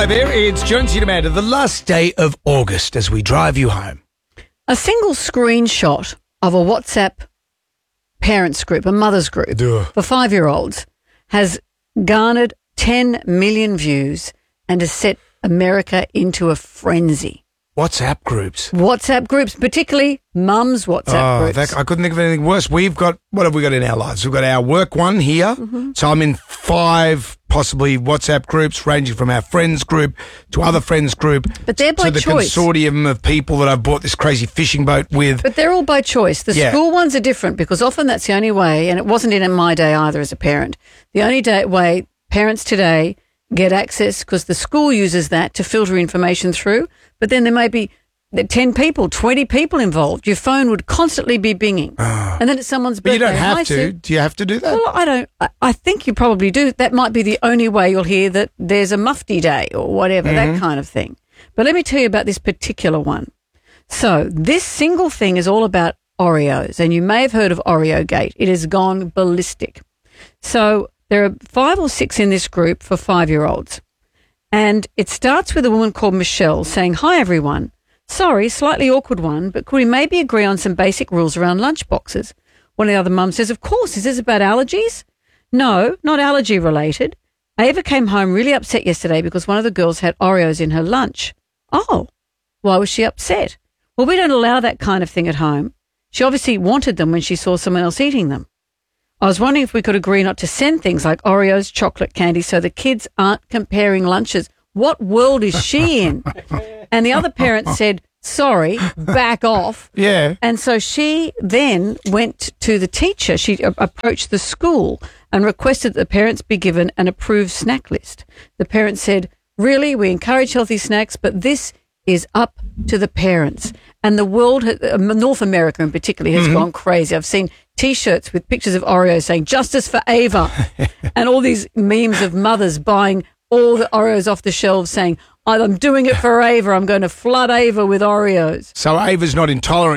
Hi there, it's Jonesy Amanda, the last day of August as we drive you home. A single screenshot of a WhatsApp parents group, a mother's group for 5-year-olds has garnered 10 million views and has set America into a frenzy. WhatsApp groups. WhatsApp groups, particularly mums' WhatsApp groups. I couldn't think of anything worse. What have we got in our lives? We've got our work one here. Mm-hmm. So I'm in 5 possibly WhatsApp groups ranging from our friends group to other friends group. But they're by to the choice. Consortium of people that I've bought this crazy fishing boat with. But they're all by choice. The school ones are different because often that's the only way, and it wasn't in my day either as a parent, the only way parents today get access because the school uses that to filter information through, but then there may be 10 people, 20 people involved. Your phone would constantly be binging. And then it's someone's birthday. But you don't have to. Do you have to do that? Well, I don't. I think you probably do. That might be the only way you'll hear that there's a mufti day or whatever, that kind of thing. But let me tell you about this particular one. So this single thing is all about Oreos, and you may have heard of Oreo Gate. It has gone ballistic. So there are 5 or 6 in this group for 5-year-olds. And it starts with a woman called Michelle saying, "Hi, everyone. Sorry, slightly awkward one, but could we maybe agree on some basic rules around lunch boxes?" One of the other mums says, "Of course. Is this about allergies?" "No, not allergy related. Ava came home really upset yesterday because one of the girls had Oreos in her lunch." "Oh, why was she upset?" "Well, we don't allow that kind of thing at home. She obviously wanted them when she saw someone else eating them. I was wondering if we could agree not to send things like Oreos, chocolate candy, so the kids aren't comparing lunches." What world is she in? And the other parent said, "Sorry, back off." Yeah. And so she then went to the teacher. She approached the school and requested that the parents be given an approved snack list. The parents said, "Really, we encourage healthy snacks, but this is up to the parents." And the world, North America in particular, has gone crazy. I've seen T-shirts with pictures of Oreos saying "Justice for Ava," and all these memes of mothers buying all the Oreos off the shelves saying, "I'm doing it for Ava. I'm going to flood Ava with Oreos." So Ava's not intolerant.